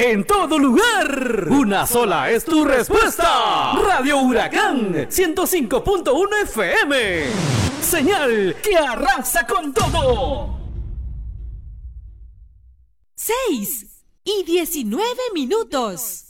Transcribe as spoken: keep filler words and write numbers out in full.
en todo lugar. Una sola es tu respuesta. Radio Huracán ciento cinco punto uno F M. Señal que arrasa con todo. Seis y diecinueve minutos.